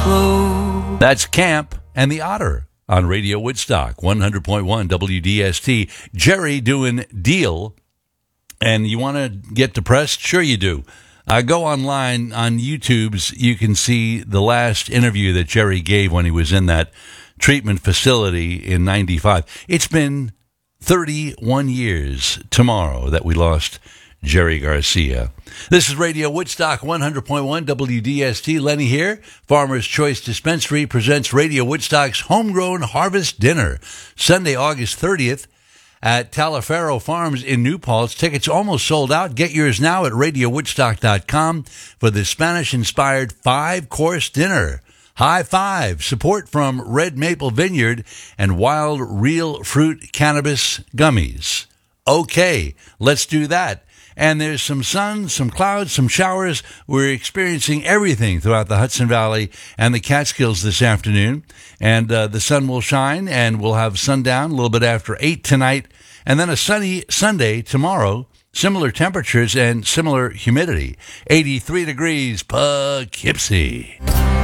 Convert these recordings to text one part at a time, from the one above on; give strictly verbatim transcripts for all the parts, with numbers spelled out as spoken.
close. That's Camp and the Otter on Radio Woodstock, one hundred point one W D S T. Jerry doing Deal. And you want to get depressed? Sure you do. Uh, go online on YouTube's. You can see the last interview that Jerry gave when he was in that treatment facility in ninety-five. It's been thirty-one years tomorrow that we lost Jerry Garcia. This is Radio Woodstock, one hundred point one W D S T. Lenny here. Farmer's Choice Dispensary presents Radio Woodstock's Homegrown Harvest Dinner, Sunday, August thirtieth at Talaferro Farms in New Paltz. Tickets almost sold out. Get yours now at radio woodstock dot com for the Spanish-inspired five-course dinner. High five. Support from Red Maple Vineyard and Wild Real Fruit Cannabis Gummies. Okay, let's do that. And there's some sun, some clouds, some showers. We're experiencing everything throughout the Hudson Valley and the Catskills this afternoon. And uh, the sun will shine, and we'll have sundown a little bit after eight tonight. And then a sunny Sunday tomorrow. Similar temperatures and similar humidity. eighty-three degrees, Poughkeepsie.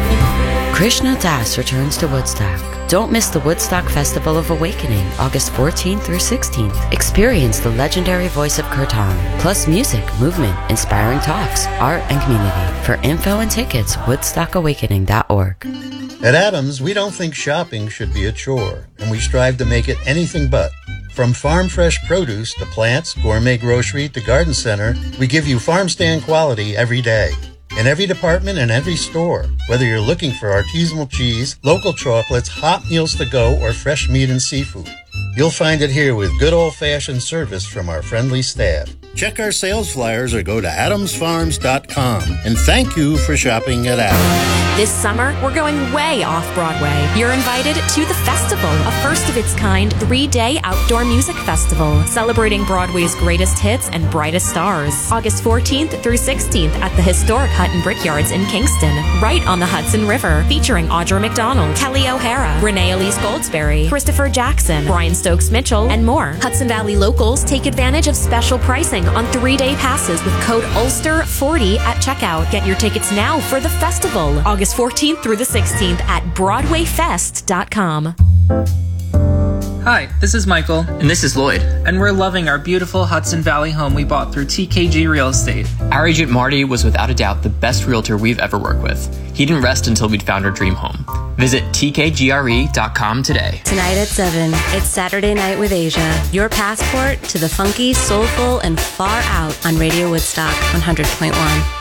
Krishna Das returns to Woodstock. Don't miss the Woodstock Festival of Awakening, August fourteenth through sixteenth. Experience the legendary voice of Kirtan, plus music, movement, inspiring talks, art, and community. For info and tickets, woodstock awakening dot org. At Adams, we don't think shopping should be a chore, and we strive to make it anything but. From farm fresh produce to plants, gourmet grocery to garden center, we give you farm stand quality every day. In every department and every store, whether you're looking for artisanal cheese, local chocolates, hot meals to go, or fresh meat and seafood, you'll find it here with good old-fashioned service from our friendly staff. Check our sales flyers or go to adams farms dot com. And thank you for shopping at Adams. This summer, we're going way off-Broadway. You're invited to The Festival, a first-of-its-kind three-day outdoor music festival celebrating Broadway's greatest hits and brightest stars. August fourteenth through sixteenth at the historic Hutton Brickyards in Kingston, right on the Hudson River, featuring Audra McDonald, Kelly O'Hara, Renee Elise Goldsberry, Christopher Jackson, Brian Stokes-Mitchell, and more. Hudson Valley locals take advantage of special pricing on three-day passes with code Ulster forty at checkout. Get your tickets now for the festival, August fourteenth through the sixteenth at broadway fest dot com. Hi, this is Michael. And this is Lloyd. And we're loving our beautiful Hudson Valley home we bought through T K G Real Estate. Our agent Marty was without a doubt the best realtor we've ever worked with. He didn't rest until we'd found our dream home. Visit T K G R E dot com today. Tonight at seven, it's Saturday Night with Asia. Your passport to the funky, soulful, and far out on Radio Woodstock one hundred point one.